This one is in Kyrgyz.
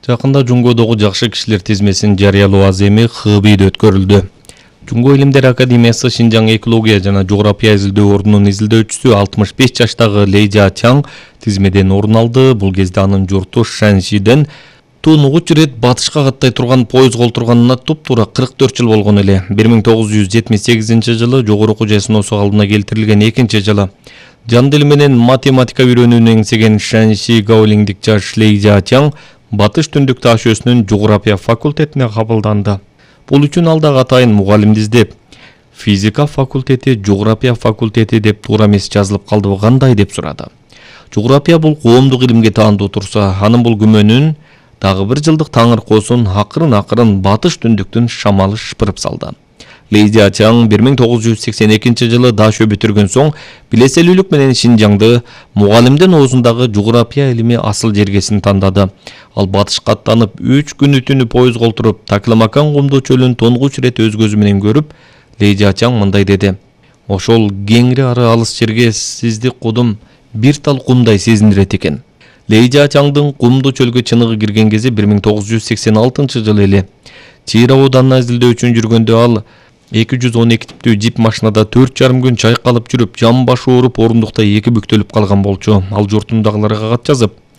Жакында Жунгодогу жакшы кишилер тизмесин жарыялоо аземи ХБИде өткөрүлдү. Жунго илимдер академиясы Шинжаң экология жана жогорапия изилдөө ордунун изилдөөчүсү 65 жаштагы Лей Жачаң тизмеден орун алды. Бул кезде анын журту Шаншиден тунугуч рет батышка каттай турган поезд колтурганына туп-туура 44 жыл болгон эле. 1978-жылы жогорку жайсыноосу калыбына келтирилген, экинчи жылы жан дили менен математика үйрөнүүнү эңсеген Шанши гаолиңдик жаш Лей Жачаң Батыш түндүк таш өсүнүн жогорапия факультетине кабылданды. Бул үчүн ал дагы атайын мугалимди издеп, физика факультети, жогорапия факультети деп туура эмес жазылып калдыбы кандай деп сурады. Жогорапия бул коомдук илимге таандуу турса, анын бул күмөнүн дагы бир жылдык таңыркоосун акырын Батыш түндүктүн шамалы шыпырып салды. Лей Жачаң 1982-жылы Дашө бүтүргөн соң билеселүүлүк менен Шинжаңды мугалимдин оозундагы жогорапия илими асыл жергесин тандады. Ал батышка аттанып 3 күнү түнү поезд колтуруп, Такламакан кумдуу чөлүн тонгуч рет өз көзү менен көрүп, Лей Жачаң мындай деди: "Ошол кеңири ары алыс жерге сизди кудум бир тал кумдай сезиндирет экен." Лей Жачаңдын кумдуу чөлгө чыныгы кирген кези 1986-жылы эле. Чийир абаданына изилдөө үчүн жүргөндө ал 212 типтүү джип машинада 4,5 күн чайкалып жүрүп, жан башы ооруп, орундукта 2 бүктөлүп калган болчу. Ал журтундагыларга кат жазып,